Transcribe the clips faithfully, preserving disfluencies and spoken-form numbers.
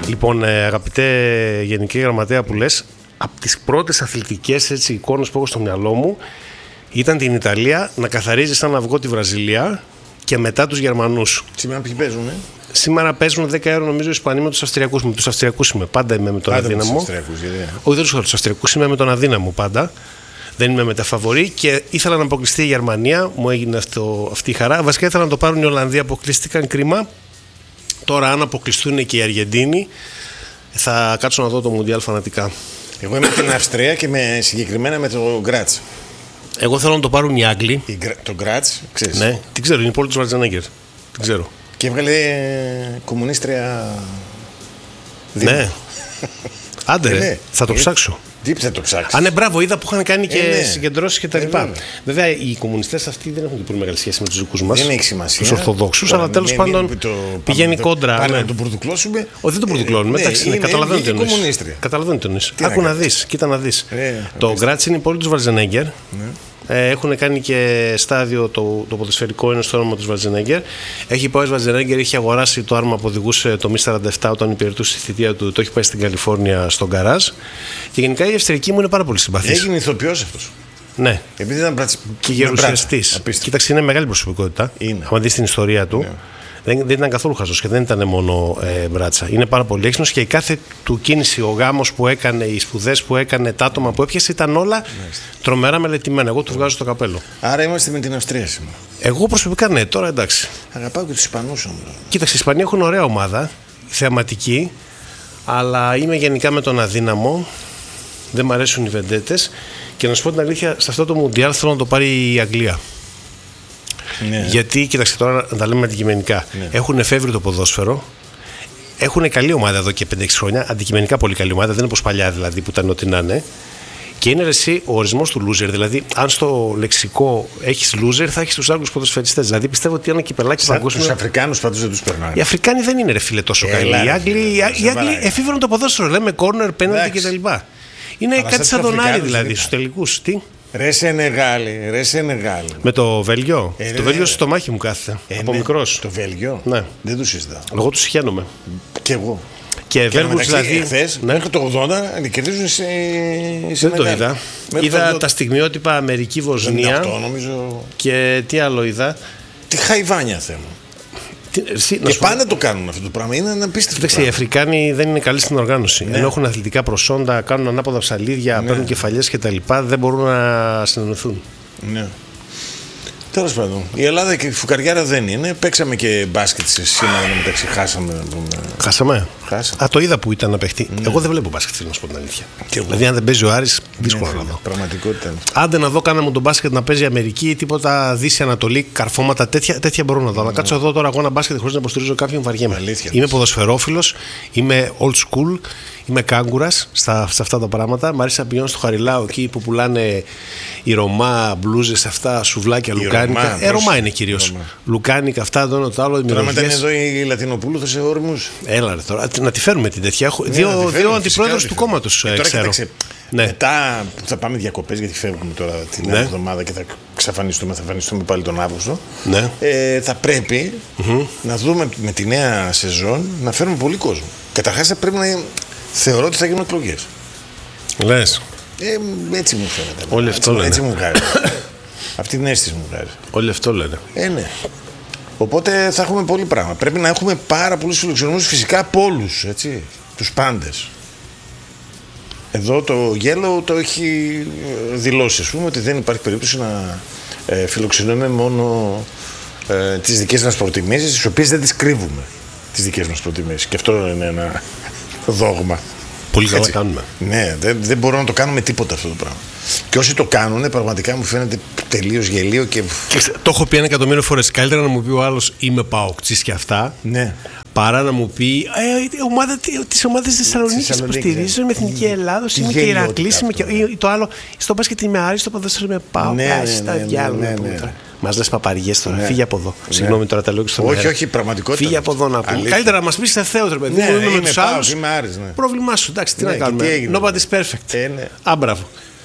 Λοιπόν, ε, αγαπητέ Γενική Γραμματέα που λες, από τις πρώτες αθλητικές έτσι, εικόνες που έχω στο μυαλό μου ήταν την Ιταλία να καθαρίζει σαν αυγό τη Βραζιλία και μετά τους Γερμανούς. Σήμερα ποιοι παίζουν, ε? Σήμερα παίζουν δέκα ώρα νομίζω οι Ισπανοί με τους Αυστριακούς. Με τους Αυστριακούς είμαι. Πάντα είμαι με τον Πάντα αδύναμο. Με τους Αυστριακούς, γιατί... Όχι, δεν τους έχω τους Αυστριακούς, είμαι με τον αδύναμο πάντα. Δεν είμαι με τα φαβορί και ήθελα να αποκλειστεί η Γερμανία. Μου έγινε αυτό, αυτή η χαρά. Βασικά ήθελα να το πάρουν οι Ολλανδοί, αποκλείστηκαν, κρίμα. Τώρα, αν αποκλειστούν και οι Αργεντίνοι, θα κάτσω να δω το Μουντιάλ φανατικά. Εγώ είμαι με την Αυστρία και με, συγκεκριμένα με το Γκράτς. Εγώ θέλω να το πάρουν οι Άγγλοι. Η, το Γκράτς, ξέρεις. Ναι, την ξέρω, είναι η πόλη του Σβαρτζενέγκερ. Την ξέρω. Και έβγαλε κομμουνίστρια. Ναι. Άντε, ρε, ναι. Θα το ε, ψάξω. Τι θα το ψάξει. Α, ναι, μπράβο, είδα που είχαν κάνει και ε, ναι. συγκεντρώσεις και τα λοιπά. Ε, βέβαια, οι κομμουνιστές αυτοί δεν έχουν και πολύ μεγάλη σχέση με τους δικούς μας. Δεν έχει σημασία. Τους Ορθοδόξους, αλλά τέλος ναι, πάντων ναι, το, πηγαίνει πάμε, κόντρα. Πάμε ναι. να τον πουρδουκλώσουμε. Όχι, δεν τον πουρδουκλώνουμε. Ναι, εντάξει, είναι, καταλαβαίνω τι εννοείς. Καταλαβαίνω τι εννοείς. Άκου να δεις, κοίτα να δεις. Ε, το Γκράτς είναι η πόλη του Σβαρτζενέγκερ. Ε, έχουν κάνει και στάδιο το, το ποδοσφαιρικό, είναι στο όνομα του Σβαρτζενέγκερ. Έχει πάει ο Σβαρτζενέγκερ, είχε αγοράσει το άρμα που οδηγούσε το Μι σαράντα επτά όταν υπηρετούσε στη θητεία του. Το έχει πάει στην Καλιφόρνια στον γκαράζ. Και γενικά η Αυστριακή μου είναι πάρα πολύ συμπαθής. Έγινε ηθοποιός αυτός. Ναι. Επειδή ήταν πρατς... και γερουσιαστής. Κοίταξε, είναι μεγάλη προσωπικότητα. Είναι. Αν δεις την ιστορία του. Ναι. Δεν, δεν ήταν καθόλου χαζός και δεν ήταν μόνο ε, μπράτσα. Είναι πάρα πολύ έξυπνος και η κάθε του κίνηση, ο γάμος που έκανε, οι σπουδές που έκανε, τα άτομα που έπιασε ήταν όλα Μάλιστα. τρομερά μελετημένα. Εγώ του βγάζω το καπέλο. Άρα είμαστε με την Αυστρία σήμερα. Εγώ προσωπικά ναι, τώρα εντάξει. Αγαπάω και τους Ισπανούς όμως. Κοίταξε, οι Ισπανοί έχουν ωραία ομάδα, θεαματική, αλλά είμαι γενικά με τον αδύναμο. Δεν μ' αρέσουν οι βεντέτες και να σου πω την αλήθεια, σε αυτό το Μουντιάλ θέλω να το πάρει η Αγγλία. Ναι. Γιατί, κοίταξε τώρα να τα λέμε αντικειμενικά. Ναι. Έχουν εφεύρει το ποδόσφαιρο. Έχουν καλή ομάδα εδώ και πέντε έξι χρόνια. Αντικειμενικά πολύ καλή ομάδα. Δεν είναι όπως παλιά δηλαδή που ήταν ό,τι να είναι. Και είναι εσύ ο ορισμός του loser. Δηλαδή, αν στο λεξικό έχεις loser, θα έχεις τους Άγγλους ποδοσφαιριστές. Δηλαδή, πιστεύω ότι ένα κυπελάκι παγκόσμιο. Τους Αφρικάνους πάντως δεν τους περνάνε. Οι Αφρικάνοι δεν είναι ρε φίλε τόσο καλοί. Οι Άγγλοι εφήβραν το ποδόσφαιρο. Λέμε corner, penalty κτλ. Είναι αλλά κάτι σαν τον Άρη δηλαδή στους τελικούς. Τι. Ρε Σενεγάλη, ρε Σενεγάλη. Με το Βέλγιο. Ε, το Βέλγιο ναι. στο μάχη μου κάθεται. Ε, από ναι. μικρός. Το Βέλγιο. Ναι. Δεν το συζητάω. Εγώ τους χαίρομαι. Κι εγώ. Και Βέλγους δηλαδή. Εχθές, ναι. μέχρι το ογδόντα κερδίζουν σε. Δεν το είδα. Μέχρι είδα το... τα στιγμιότυπα Αμερική-Βοσνία. Αυτό νομίζω. Και τι άλλο είδα. Τι χαϊβάνια θέμα. Εσύ, και πάνε να το κάνουν αυτό το πράγμα. Είναι ένα απίστευτο. Κοίταξε, οι Αφρικάνοι δεν είναι καλοί στην οργάνωση. Ναι. Ενώ έχουν αθλητικά προσόντα, κάνουν ανάποδα ψαλίδια, ναι. παίρνουν κεφαλιές κτλ. Δεν μπορούν να συνεννοηθούν. Ναι. Τέλος πάντων, η Ελλάδα και η φουκαριάρα δεν είναι. Παίξαμε και μπάσκετ σήμερα μεταξύ. Χάσαμε. Χάσαμε. Χάσαμε. Α, το είδα που ήταν να παιχτεί. Ναι. Εγώ δεν βλέπω μπάσκετ, θέλω να σου πω την αλήθεια. Δηλαδή, αν δεν παίζει ο Άρης, δύσκολο ναι, να δω. Πραγματικότητα. Άντε να δω κάναμε τον μπάσκετ να παίζει Αμερική ή τίποτα Δύση Ανατολή, καρφώματα, τέτοια, τέτοια μπορώ να δω. Ναι. Να κάτσω εδώ τώρα αγώνα μπάσκετ χωρίς να υποστηρίζω κάποιον, βαριέμαι. Αλήθεια, είμαι ποδοσφαιρόφιλος, είμαι old school, είμαι κάγκουρας στα, σε αυτά τα πράγματα. Μ' αρέσει να πηγαίνω στο Χαριλάου εκεί που πουλάνε οι Ρωμά, μπλούζες, αυτά, σουβλάκια, λουκάνικα. Ε, Ρωμά είναι κυρίως. Λουκάνικα, αυτά, το ένα το άλλο. Τώρα μετά είναι εδώ η Λατινοπούλου, θα σε όρμους. Έλα, ρε, τώρα, να τη φέρουμε την τέτοια. Έχω ναι, δύο, δύο αντιπρόεδρους του κόμματος, ξέρω. Κοίταξε, ναι. Μετά θα πάμε διακοπές, γιατί φεύγουμε τώρα την ναι. εβδομάδα και θα εξαφανιστούμε, θα εμφανιστούμε πάλι τον Αύγουστο. Ναι. Ε, θα πρέπει mm-hmm. να δούμε με τη νέα σεζόν να φέρουμε πολύ κόσμο. Καταρχάς θα πρέπει να. Θεωρώ ότι θα γίνουν εκλογές. Λες. Ε, έτσι μου φαίνεται. Όλοι αυτό λένε. Έτσι μου βγάζει. Αυτή την αίσθηση μου βγάζει. Όλοι αυτό λένε. Ε, ναι. Οπότε θα έχουμε πολύ πράγμα. Πρέπει να έχουμε πάρα πολλούς φιλοξενούμενους φυσικά από όλους, έτσι. Τους πάντες. Εδώ το Yellow το έχει δηλώσει, ας πούμε, ότι δεν υπάρχει περίπτωση να ε, φιλοξενούμε μόνο ε, τις δικές μας προτιμήσεις, τις οποίες δεν τις κρύβουμε. Τις δικές μας προτιμήσεις. Και αυτό είναι ένα δόγμα. Πολύ καλά κάνουμε. Ναι, δεν, δεν μπορώ να το κάνω με τίποτα αυτό το πράγμα. Και όσοι το κάνουν, πραγματικά μου φαίνεται τελείως γελίο και. Το έχω πει ένα εκατομμύριο φορές. Καλύτερα να μου πει ο άλλος είμαι παοκτζής και αυτά. Ναι. Παρά να μου πει ε, ομάδα, τις ομάδες της Θεσσαλονίκης που στηρίζω με Εθνική Ελλάδος, είμαι και Ηρακλής, είμαι και το άλλο. Στο μπάσκετ είμαι Άρης, στο ποδόσφαιρο είμαι ΠΑΟΚ. Ναι, ναι, ναι, ναι. Μας λες παπαριές τώρα, φύγε από εδώ. Συγγνώμη τώρα τα λέω και στον αέρα. Όχι, όχι, πραγματικότητα. Φύγε από εδώ να πούμε. Καλύτερα να μας πεις σε Θεός, ρε παιδί. Είμαι με τους άλλους. Είμαι Άρης, ναι. Πρόβλημά σου, εντάξει, τι να κάνουμε. Nobody's perfect. Α, μπράβο.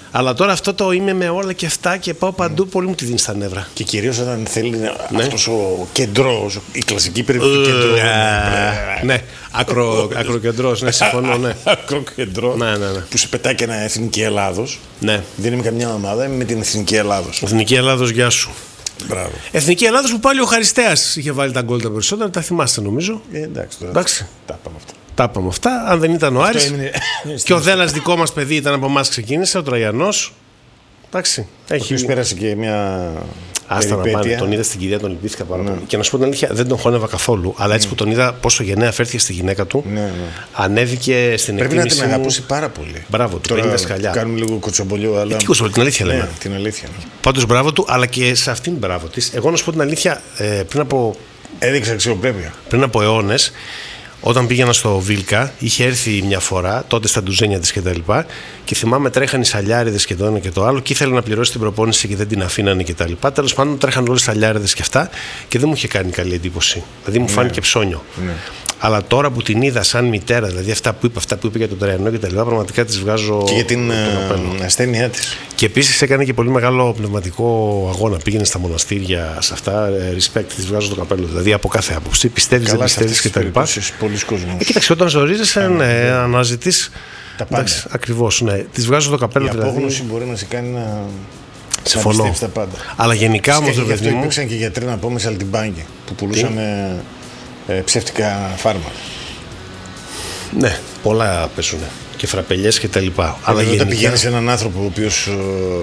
Αλλά τώρα αυτό το είμαι με όλα και αυτά και πάω παντού, mm. πολύ μου τη δίνει στα νεύρα. Και κυρίως όταν θέλει ναι. αυτός ο κεντρός, η κλασική περίπτωση του κεντρού. Ναι, ακρο, ακροκεντρός, ναι, συμφωνώ, ναι. Ακροκεντρός, ναι, ναι, ναι. που σε πετάει και ένα Εθνική Ελλάδος. Ναι. Δεν είμαι καμιά ομάδα, είμαι με την Εθνική Ελλάδος. Εθνική Ελλάδος, γεια σου. Μπράβο. Εθνική Ελλάδος που πάλι ο Χαριστέας είχε βάλει τα γκολ τα περισσότερα, τα θυμάστε νομίζω. Ε, εντάξει, τώρα. Εντάξει. Τα είπαμε αυτά. Τα είπαμε αυτά. Αν δεν ήταν ο Άρης. Έμεινε... και ο Δέλλας δικό μας παιδί ήταν από εμάς ξεκίνησε, ο Τραγιανός. Εντάξει. Έχει... Ο πέρασε και μια. Άστα να πάνε. Τον είδα στην κυρία, τον λυπήθηκα πάρα πολύ. Ναι. Και να σου πω την αλήθεια, δεν τον χώνευα καθόλου. Αλλά έτσι mm. που τον είδα, πόσο γενναία φέρθηκε στη γυναίκα του, ναι, ναι. ανέβηκε στην Πρέπει εκτίμηση. Πρέπει να την αγαπούσει πάρα πολύ. Μπράβο του, παίρνει δασκαλιά. Κάνουμε λίγο κοτσομπολιό, αλλά. Τι κοτσομπολιό, την αλήθεια ναι, λέμε. Την αλήθεια. Πάντως μπράβο του, αλλά και σε αυτήν μπράβο τη. Εγώ να σου πω την αλήθεια, ε, πριν από. Έδειξε αξιοπρέπεια. Πριν από αιώνες. Όταν πήγαινα στο Βίλκα, είχε έρθει μια φορά, τότε στα ντουζένια της κτλ. Και, και θυμάμαι τρέχαν οι σαλιάριδες και το ένα και το άλλο, και ήθελε να πληρώσει την προπόνηση και δεν την αφήνανε κτλ. Τέλος πάντων, τρέχαν όλες οι σαλιάριδες και αυτά, και δεν μου είχε κάνει καλή εντύπωση. Δηλαδή μου ναι. φάνηκε ψώνιο. Ναι. Αλλά τώρα που την είδα σαν μητέρα, δηλαδή αυτά που είπε, αυτά που είπε για τον Τραϊανό κτλ., πραγματικά της βγάζω. Και για την ασθένειά της. Και επίσης έκανε και πολύ μεγάλο πνευματικό αγώνα. Πήγαινε στα μοναστήρια, σε αυτά. Respect, της βγάζω το καπέλο. Δηλαδή από κάθε άποψη. Πιστεύεις, δεν πιστεύεις κτλ. Πολλοί κόσμος. Ε, κοίταξε, όταν ζορίζεσαι, ναι, ναι, αναζητείς. Τα πάντα. Ακριβώς, ναι. Της βγάζω το καπέλο. Η δηλαδή. απόγνωση μπορεί να σε κάνει να. Συμφωνώ. Τα πάντα. Αλλά γενικά όμως. Γι' αυτό υπήρξαν και γιατροί να πούμε σαλτιμπάνκι που πουλούσαν ε, ε, ψεύτικα φάρμακα. Ναι, πολλά πέσουν. Και φραπελιές και τα λοιπά. Αλλά όταν γενικά... πηγαίνεις σε έναν άνθρωπο ο οποίος ε,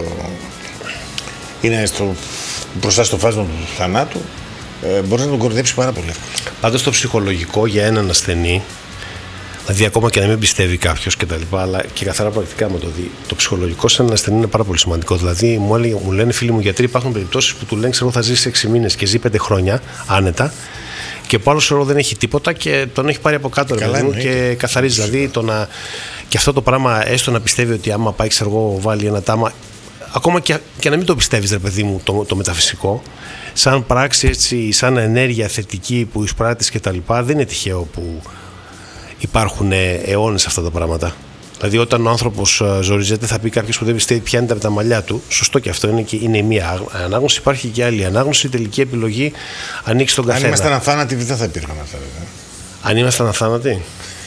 είναι στο, μπροστά στο φάσμα του θανάτου, ε, μπορείς να τον κορυδέψεις πάρα πολύ. Πάντως το ψυχολογικό για έναν ασθενή, δηλαδή ακόμα και να μην πιστεύει κάποιος και τα λοιπά, αλλά και καθαρά πρακτικά με το δει, το ψυχολογικό σε έναν ασθενή είναι πάρα πολύ σημαντικό. Δηλαδή μου, έλεγε, μου λένε φίλοι μου γιατροί, υπάρχουν περιπτώσεις που του λένε ξέρω θα ζήσει έξι μήνες και ζει πέντε χρόνια άνετα. Και από άλλο σωρό δεν έχει τίποτα και τον έχει πάρει από κάτω ρε παιδί μου και καθαρίζει. Δηλαδή το να, και αυτό το πράγμα, έστω να πιστεύει ότι άμα πάει, ξέρω εγώ, βάλει ένα τάμα, ακόμα και, και να μην το πιστεύεις ρε παιδί μου, το, το μεταφυσικό, σαν πράξη, έτσι, σαν ενέργεια θετική που εισπράττεις και τα λοιπά, δεν είναι τυχαίο που υπάρχουν αιώνες αυτά τα πράγματα. Δηλαδή, όταν ο άνθρωπος ζοριζέται, θα πει κάποιος που δεν πιστεύει, πιάνεται από τα μαλλιά του. Σωστό και αυτό είναι, και είναι μία ανάγνωση. Υπάρχει και άλλη ανάγνωση. Η τελική επιλογή ανοίξει τον καθένα. Αν ήμασταν αθάνατοι, δεν θα υπήρχαν αυτά. Αν ήμασταν αθάνατοι.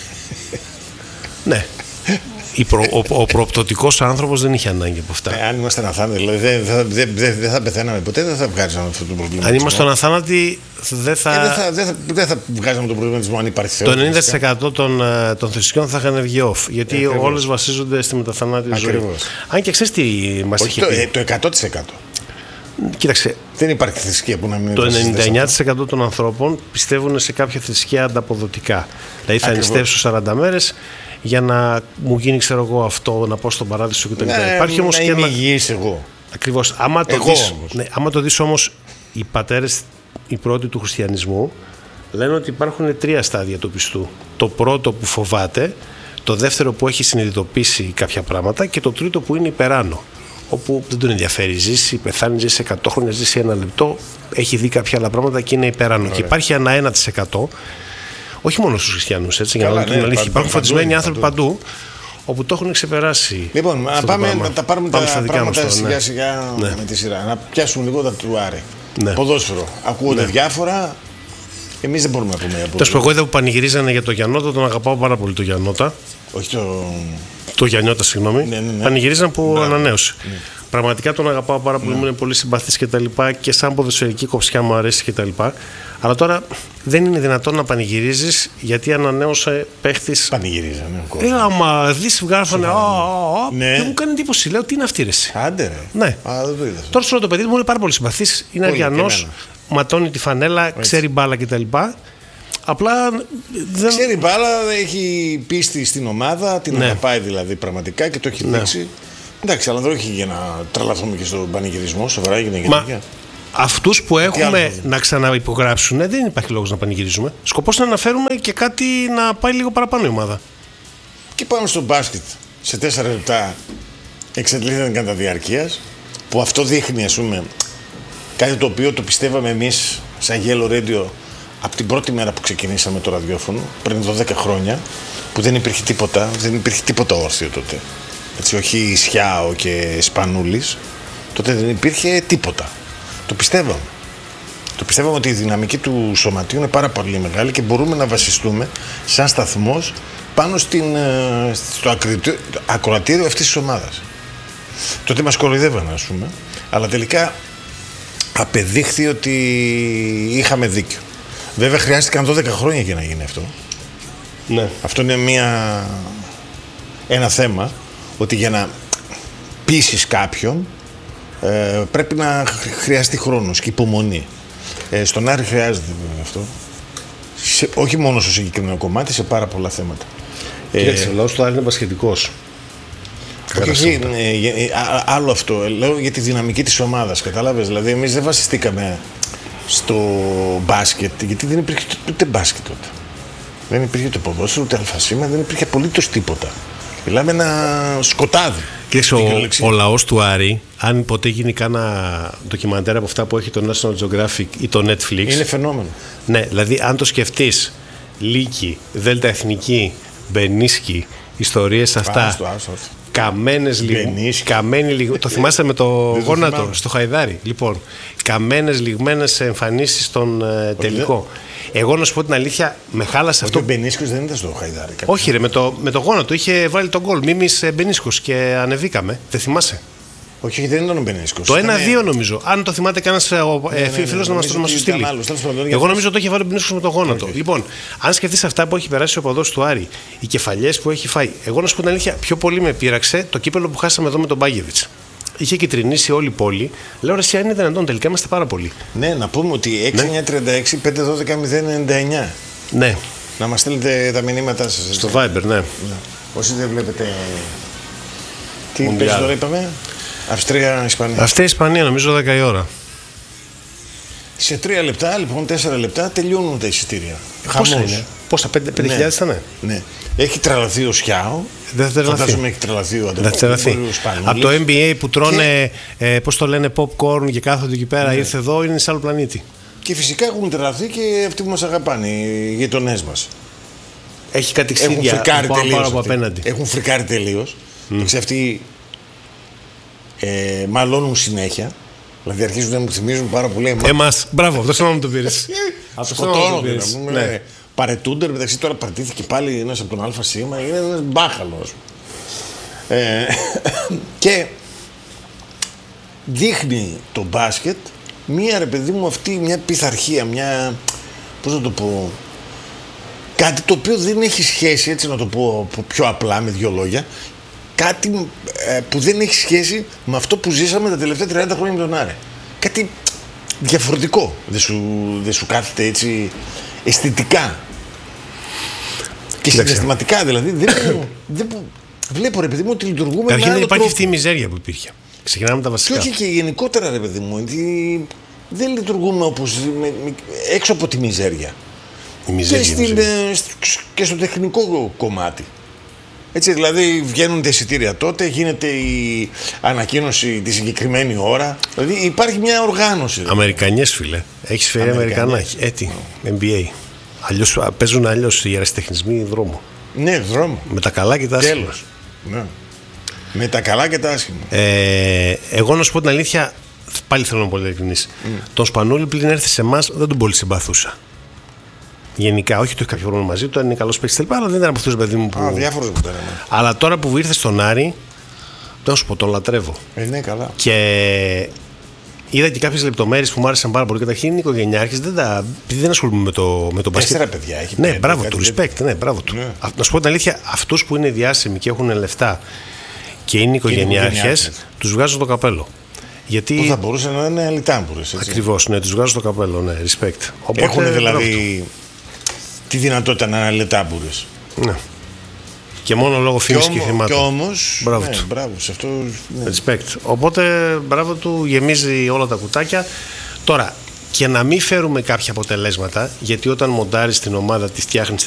Ναι. Προ, ο, ο προοπτωτικός άνθρωπος δεν είχε ανάγκη από αυτά. Ε, αν ήμασταν αθάνατοι, δηλαδή δεν θα, δε, δε, δε θα πεθαίναμε ποτέ, δεν θα βγάζαμε αυτό το προβλήμα. Αν ήμασταν αθάνατοι, δεν θα. Ε, δεν θα, δε θα, δε θα βγάζαμε το προβλήματισμό αν υπάρχει Θεός. Το ενενήντα τοις εκατό των, των θρησκειών θα είχαν βγει off. Γιατί ε, όλες βασίζονται στη μεταθανάτια ζωή. Αν και ξέρεις τι μας είχε πει. Το εκατό τοις εκατό. Κοίταξε. Δεν υπάρχει θρησκεία που να μην είναι. Το ενενήντα εννιά τοις εκατό των ανθρώπων πιστεύουν σε κάποια θρησκεία ανταποδοτικά. Δηλαδή θα νηστεύσω σαράντα μέρες για να μου γίνει, ξέρω εγώ, αυτό, να πω στον παράδεισο κτλ. Ναι, υπάρχει όμως να και είμαι ένα. Υγιής εγώ. Ακριβώς. Άμα το εγώ δεις, όμως. Ναι, άμα το δεις όμως, οι πατέρες, οι πρώτοι του χριστιανισμού, λένε ότι υπάρχουν τρία στάδια του πιστού. Το πρώτο που φοβάται, το δεύτερο που έχει συνειδητοποιήσει κάποια πράγματα και το τρίτο που είναι υπεράνω. Όπου δεν τον ενδιαφέρει, ζήσει, πεθάνει, ζήσει εκατό χρόνια, ζήσει ένα λεπτό, έχει δει κάποια άλλα πράγματα και είναι υπεράνω. Ωραία. Και υπάρχει ένα ένα τοις εκατό, όχι μόνο στους χριστιανούς, έτσι, για να λέμε την αλήθεια. Υπάρχουν φωτισμένοι άνθρωποι παντού, παντού, όπου το έχουν ξεπεράσει. Λοιπόν, να πάμε να τα πάρουμε πάμε τα πράγματα τώρα, σιγά ναι. σιγά ναι. με τη σειρά. Να πιάσουμε λίγο τα του Άρη. Ναι. Ποδόσφαιρο. Ακούγονται ναι. διάφορα. Εμείς δεν μπορούμε να πούμε. Τέλος πάντων, εγώ είδα που πανηγυρίζανε για το Γιαννότα, τον αγαπάω πάρα πολύ το Γιαννότα. Όχι το. Το Γιαννιώτα, συγγνώμη. Ναι, ναι, ναι. Πανηγυρίζαν που ναι. ανανέωσε. Ναι. Πραγματικά τον αγαπάω πάρα πολύ, μου ναι. είναι πολύ συμπαθής και τα λοιπά και σαν ποδοσφαιρική κοψιά μου αρέσει και τα λοιπά. Αλλά τώρα δεν είναι δυνατόν να πανηγυρίζεις γιατί ανανέωσε παίχτης. Πανηγυρίζανε. Ε, άμα δεις βγάλφανε. Ναι. Και μου κάνει εντύπωση. Λέω τι είναι αυτή ρε. Άντε ρε. Ναι. Α, δεν το είδα. Τώρα στο το παιδί μου είναι πάρα πολύ συμπαθής. Είναι Αριανός, ματώνει τη φανέλα, έτσι. Ξέρει μπάλα κτλ. Απλά δεν. Ξέρει μπάλα, έχει πίστη στην ομάδα, την ναι. αγαπάει δηλαδή πραγματικά και το έχει δείξει. Ναι. Εντάξει, αλλά δεν έχει για να τρελαθούμε και στον πανηγυρισμό, σοβαρά για την γενική. Αυτούς που έχουμε να ξαναυπογράψουν, δεν υπάρχει λόγος να πανηγυρίζουμε. Σκοπός είναι να φέρουμε και κάτι να πάει λίγο παραπάνω η ομάδα. Και πάμε στο μπάσκετ. Σε τέσσερα λεπτά εξαντλήθηκαν κατά διαρκείας. Που αυτό δείχνει, ας πούμε, κάτι το οποίο το πιστεύαμε εμείς, σαν Yellow Radio, από την πρώτη μέρα που ξεκινήσαμε το ραδιόφωνο, πριν δώδεκα χρόνια, που δεν υπήρχε τίποτα, δεν υπήρχε τίποτα όρθιο τότε. έτσι, όχι Σιάο και Σπανούλης, τότε δεν υπήρχε τίποτα. Το πιστεύαμε. Το πιστεύαμε ότι η δυναμική του σωματείου είναι πάρα πολύ μεγάλη και μπορούμε να βασιστούμε σαν σταθμός πάνω στην, στο ακροατήριο αυτής της ομάδας. Τότε μας κοροϊδεύανε, ας πούμε, αλλά τελικά απεδείχθη ότι είχαμε δίκιο. Βέβαια χρειάστηκαν δώδεκα χρόνια για να γίνει αυτό. Ναι. Αυτό είναι μια, ένα θέμα, ότι για να πείσεις κάποιον ε, πρέπει να χρειαστεί χρόνος και υπομονή. Ε, στον Άρη χρειάζεται αυτό. Σε, όχι μόνο στο συγκεκριμένο κομμάτι, σε πάρα πολλά θέματα. Κοίταξε, ο λαός του Άρη είναι μπασκετικός. Όχι, ε, άλλο αυτό. Λέω για τη δυναμική της ομάδας. Κατάλαβες. Δηλαδή, εμείς δεν βασιστήκαμε στο μπάσκετ, γιατί δεν υπήρχε ούτε μπάσκετ τότε. Δεν υπήρχε ούτε ποδόσφαιρο, ούτε αλφασίμα, δεν υπήρχε απολύτως τίποτα. Μιλάμε ένα σκοτάδι. Κοίταξε, ο, ο λαός του Άρη, αν ποτέ γίνει κάνα ντοκιμαντέρ από αυτά που έχει το National Geographic ή το Netflix. Είναι φαινόμενο. Ναι, δηλαδή, αν το σκεφτείς, Λύκη, Δέλτα Εθνική, Μπενίσκι, ιστορίες αυτά. Άστο, άστο, άστο. Καμένες λιγμένες. Το θυμάστε με το γόνατο στο Χαϊδάρι. Λοιπόν, καμένες λιγμένες εμφανίσεις στον ε, τελικό. Εγώ να σου πω την αλήθεια, με χάλασε αυτό. Ο Μπενίσκος δεν ήταν στο Χαϊδάρι. Όχι, ρε, με το, με το γόνατο είχε βάλει τον γκολ. Μίμης Μπενίσκος και ανεβήκαμε. Δεν θυμάσαι. Όχι, δεν ήταν ο Μπενίσκος. Το ένα δύο νομίζω. Αν το θυμάται κανένα ε, ε, φίλο να μα το στείλει. Εγώ νομίζω το είχε βάλει ο Μπενίσκος με το γόνατο. Όχι. Λοιπόν, αν σκεφτεί αυτά που έχει περάσει ο ποδός του Άρη, οι κεφαλιές που έχει φάει. Εγώ να σου πω την αλήθεια, πιο πολύ με πείραξε το κύπελο που χάσαμε εδώ με τον Μπάγεβιτς. Είχε κυτρινήσει όλη η πόλη. Λέω ρε, αν είναι δυνατόν, τελικά είμαστε πάρα πολλοί. Ναι, να πούμε ότι έξι εννιά τριάντα έξι πέντε δώδεκα μηδέν ενενήντα εννιά. Ναι. Να μας στείλετε τα μηνύματά σας. Στο Viber, ναι. ναι. Όσοι δεν βλέπετε. Τι παίζει τώρα, είπαμε. Αυστρία, Ισπανία. Αυστρία, Ισπανία, νομίζω δέκα η ώρα. Σε τρία λεπτά, λοιπόν, τέσσερα λεπτά τελειώνουν τα εισιτήρια. Πόσα είναι, πόσα, πέντε χιλιάδες ήταν. Ναι. Έχει τρελαθεί ο Σιάο. Δεν θα τρελαθεί. Φαντάζομαι έχει τρελαθεί ο Αντρέας. Από το N B A που τρώνε, και... ε, πώς το λένε, popcorn και κάθονται εκεί πέρα, ναι. Ήρθε εδώ, είναι σε άλλο πλανήτη. Και φυσικά έχουν τρελαθεί και αυτοί που μας αγαπάνε, οι γειτονές μας. Έχει κατηξίδια πάνω από απέναντι. Έχουν φρικάρει τελείως. Mm. Αυτοί ε, μαλώνουν συνέχεια. Δηλαδή αρχίζουν να μου θυμίζουν πάρα πολύ εμάς. Εμάς, μπράβο, αυτό να μου το πήρες. Σκοτώνω, ναι. Παρετούνται, μεταξύ τώρα παρετήθηκε πάλι ένας από τον ΑΣ, είναι ένας μπάχαλος. Ε, και δείχνει το μπάσκετ μία, ρε παιδί μου, αυτή μια πειθαρχία, μια, πώς να το πω, κάτι το οποίο δεν έχει σχέση, έτσι να το πω πιο απλά με δύο λόγια, κάτι ε, που δεν έχει σχέση με αυτό που ζήσαμε τα τελευταία τριάντα χρόνια με τον Άρη. Κάτι διαφορετικό. Δεν σου, δεν σου κάθεται έτσι αισθητικά και συναισθηματικά, δηλαδή. Δεν, δεν, βλέπω, ρε παιδί μου, ότι λειτουργούμε. Καταρχήν δεν υπάρχει τρόπο. αυτή η μιζέρια που υπήρχε. Ξεκινάμε τα βασικά. Και όχι και γενικότερα, ρε παιδί μου, ότι δεν λειτουργούμε όπως με, με, έξω από τη μιζέρια. Η μιζέρια, και, στην, ε, και στο τεχνικό κομμάτι. Έτσι, δηλαδή βγαίνουν τα εισιτήρια τότε, γίνεται η ανακοίνωση τη συγκεκριμένη ώρα. Δηλαδή υπάρχει μια οργάνωση. Αμερικανιές, φίλε. Έχεις φέρει Αμερικανά. Έτσι. N B A. Αλλιώς, παίζουν αλλιώς οι αεραστεχνισμοί δρόμο. Ναι, δρόμο. Με τα καλά και τα άσχημα. Τέλος. Ναι. Με τα καλά και τα άσχημα. Ε, εγώ να σου πω την αλήθεια, πάλι θέλω να είμαι πολύ ειλικρινής. Mm. Τον Σπανούλη πριν έρθει σε εμάς δεν τον πολύ συμπαθούσα. Γενικά, όχι ότι έχει κάποιο πρόβλημα μαζί του, είναι καλό παίκτη, αλλά δεν ήταν από αυτού, παιδί μου. Που... Α, διάφορος που ήταν. Ναι. Αλλά τώρα που ήρθε στον Άρη, δεν σου πω, τον λατρεύω. Ε, ναι, καλά. Και είδα και κάποιες λεπτομέρειες που μου άρεσαν πάρα πολύ. Καταρχήν είναι οικογενειάρχης, δεν, τα... δεν ασχολούμαι με το, με το μπάσκετ. Τέσσερα παιδιά έχει. Ναι, πέντε, μπράβο κάτι του, respect. Ναι, μπράβο του. Ναι. Να σου πω την αλήθεια, αυτούς που είναι διάσημοι και έχουν λεφτά και είναι οικογενειάρχες, τους βγάζω το καπέλο. Γιατί... Που θα μπορούσαν να είναι αλυτάμπουρες. Ακριβώς, ναι, τους βγάζω το καπέλο, ναι, respect. Οπότε, έχουν δηλαδή τη δυνατότητα να είναι αλυτάμπουρες. Ναι. Και μόνο λόγω φήμης και, και χρημάτων. Και όμως, μπράβο ναι, του. Μπράβο, σε αυτό, ναι. Respect. Οπότε, μπράβο του, γεμίζει όλα τα κουτάκια. Τώρα, και να μην φέρουμε κάποια αποτελέσματα, γιατί όταν μοντάρεις την ομάδα, τη φτιάχνεις,